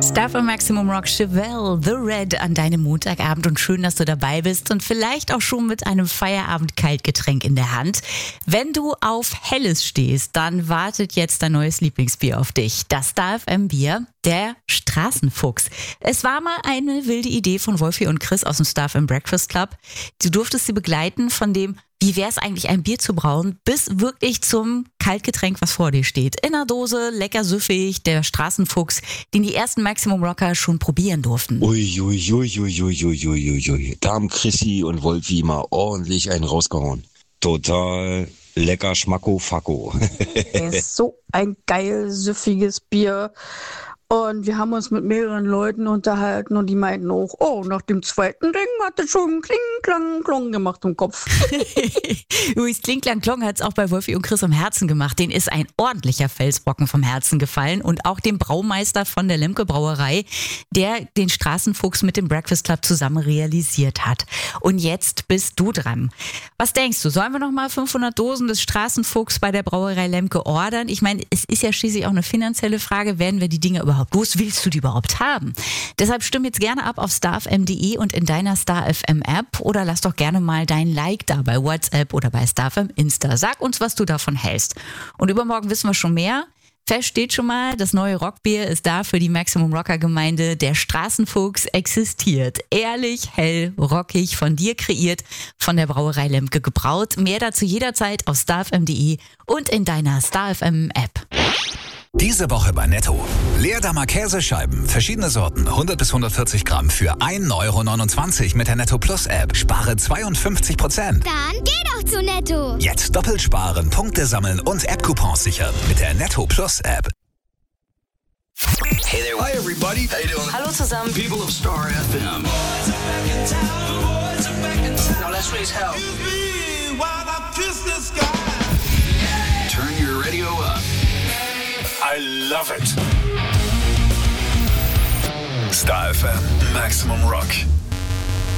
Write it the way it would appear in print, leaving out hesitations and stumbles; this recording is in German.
Star FM Maximum Rock, Chevelle, The Red an deinem Montagabend und schön, dass du dabei bist und vielleicht auch schon mit einem Feierabend-Kaltgetränk in der Hand. Wenn du auf Helles stehst, dann wartet jetzt dein neues Lieblingsbier auf dich. Das Star FM Bier, der Straßenfuchs. Es war mal eine wilde Idee von Wolfi und Chris aus dem Star FM Breakfast Club. Du durftest sie begleiten von dem, wie wäre es eigentlich, ein Bier zu brauen, bis wirklich zum Kaltgetränk, was vor dir steht. In einer Dose, lecker süffig, der Straßenfuchs, den die ersten Maximum Rocker schon probieren durften. Uiuiuiuiuiuiui. Da haben Chrissy und Wolfi mal ordentlich einen rausgehauen. Total lecker Schmacko-Facko. Das ist so ein geil, süffiges Bier. Und wir haben uns mit mehreren Leuten unterhalten und die meinten auch, oh, nach dem zweiten Ding hat es schon Kling, Klang, Klong gemacht im Kopf. Luis Kling, Klang, Klong hat es auch bei Wolfi und Chris am Herzen gemacht. Den ist ein ordentlicher Felsbrocken vom Herzen gefallen und auch dem Braumeister von der Lemke Brauerei, der den Straßenfuchs mit dem Breakfast Club zusammen realisiert hat. Und jetzt bist du dran. Was denkst du, sollen wir nochmal 500 Dosen des Straßenfuchs bei der Brauerei Lemke ordern? Ich meine, es ist ja schließlich auch eine finanzielle Frage, werden wir die Dinge überhaupt los? Willst du die überhaupt haben? Deshalb stimm jetzt gerne ab auf starfm.de und in deiner Star FM App oder lass doch gerne mal dein Like da bei WhatsApp oder bei Star FM Insta. Sag uns, was du davon hältst. Und übermorgen wissen wir schon mehr. Fest steht schon mal, das neue Rockbier ist da für die Maximum Rocker Gemeinde. Der Straßenfuchs existiert. Ehrlich, hell, rockig, von dir kreiert, von der Brauerei Lemke gebraut. Mehr dazu jederzeit auf starfm.de und in deiner Star FM App. Diese Woche bei Netto. Leerdammer Käsescheiben, verschiedene Sorten, 100 bis 140 Gramm für 1,29 € mit der Netto Plus App. Spare 52%. Dann geh doch zu Netto. Jetzt doppelt sparen, Punkte sammeln und App-Coupons sichern mit der Netto Plus App. Hey there. Hi everybody. How you doing? Hallo zusammen. People of Star FM. Now let's raise hell. Turn your radio up. I love it. Star FM, Maximum Rock.